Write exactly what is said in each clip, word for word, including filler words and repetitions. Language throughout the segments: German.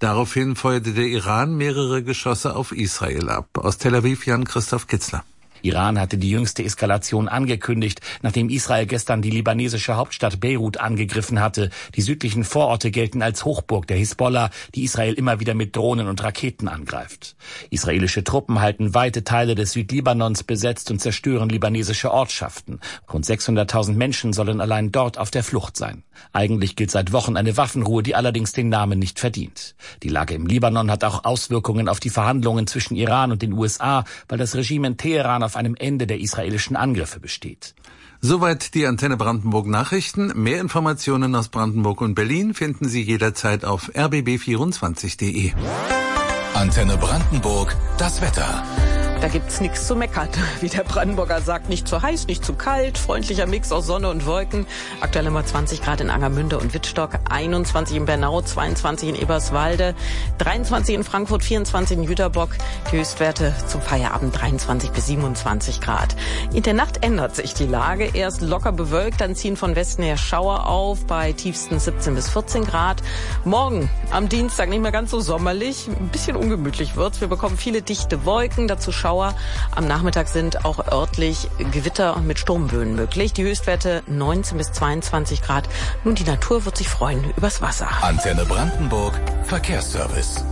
Daraufhin feuerte der Iran mehrere Geschosse auf Israel ab. Aus Tel Aviv Jan-Christoph Kitzler. Iran hatte die jüngste Eskalation angekündigt, nachdem Israel gestern die libanesische Hauptstadt Beirut angegriffen hatte. Die südlichen Vororte gelten als Hochburg der Hisbollah, die Israel immer wieder mit Drohnen und Raketen angreift. Israelische Truppen halten weite Teile des Südlibanons besetzt und zerstören libanesische Ortschaften. Rund sechshunderttausend Menschen sollen allein dort auf der Flucht sein. Eigentlich gilt seit Wochen eine Waffenruhe, die allerdings den Namen nicht verdient. Die Lage im Libanon hat auch Auswirkungen auf die Verhandlungen zwischen Iran und den U S A, weil das Regime in Teheran auf auf einem Ende der israelischen Angriffe besteht. Soweit die Antenne Brandenburg Nachrichten. Mehr Informationen aus Brandenburg und Berlin finden Sie jederzeit auf r b b vierundzwanzig punkt d e. Antenne Brandenburg, das Wetter. Da gibt's nichts zu meckern, wie der Brandenburger sagt. Nicht zu heiß, nicht zu kalt, freundlicher Mix aus Sonne und Wolken. Aktuell immer zwanzig Grad in Angermünde und Wittstock, einundzwanzig in Bernau, zweiundzwanzig in Eberswalde, dreiundzwanzig in Frankfurt, vierundzwanzig in Jüterbock. Die Höchstwerte zum Feierabend dreiundzwanzig bis siebenundzwanzig Grad. In der Nacht ändert sich die Lage. Erst locker bewölkt, dann ziehen von Westen her Schauer auf bei tiefsten siebzehn bis vierzehn Grad. Morgen am Dienstag nicht mehr ganz so sommerlich, ein bisschen ungemütlich wird's. Wir bekommen viele dichte Wolken, dazu Schauer. Am Nachmittag sind auch örtlich Gewitter mit Sturmböen möglich. Die Höchstwerte neunzehn bis zweiundzwanzig Grad. Nun, die Natur wird sich freuen übers Wasser. Antenne Brandenburg, Verkehrsservice.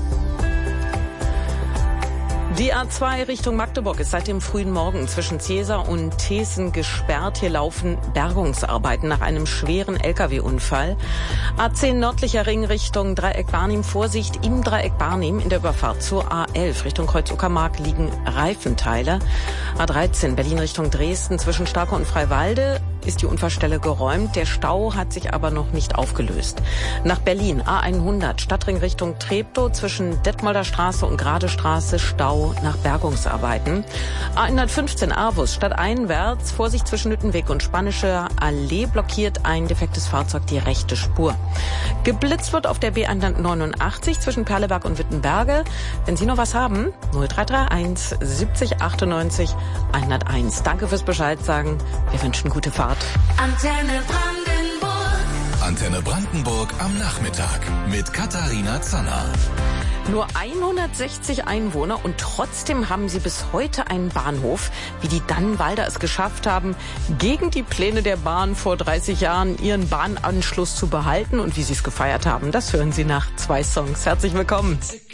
Die A zwei Richtung Magdeburg ist seit dem frühen Morgen zwischen Zieser und Thesen gesperrt. Hier laufen Bergungsarbeiten nach einem schweren L K W-Unfall. A zehn nördlicher Ring Richtung Dreieck Barnim. Vorsicht, im Dreieck Barnim in der Überfahrt zur A elf Richtung Kreuz-Uckermark liegen Reifenteile. A dreizehn Berlin Richtung Dresden zwischen Starke und Freiwalde ist die Unfallstelle geräumt. Der Stau hat sich aber noch nicht aufgelöst. Nach Berlin A hundert Stadtring Richtung Treptow zwischen Detmolder Straße und Gradestraße Stau nach Bergungsarbeiten. A hundertfünfzehn Avus stadteinwärts Vorsicht zwischen Nüttenweg und Spanische Allee blockiert ein defektes Fahrzeug die rechte Spur. Geblitzt wird auf der B hundertneunundachtzig zwischen Perleberg und Wittenberge. Wenn Sie noch was haben, null drei drei eins siebzig achtundneunzig hunderteins. Danke fürs Bescheid sagen. Wir wünschen gute Fahrt. Antenne Brandenburg. Antenne Brandenburg am Nachmittag mit Katharina Zanner. Nur hundertsechzig Einwohner und trotzdem haben sie bis heute einen Bahnhof. Wie die Dannenwalder es geschafft haben, gegen die Pläne der Bahn vor dreißig Jahren ihren Bahnanschluss zu behalten und wie sie es gefeiert haben, das hören Sie nach zwei Songs. Herzlich willkommen.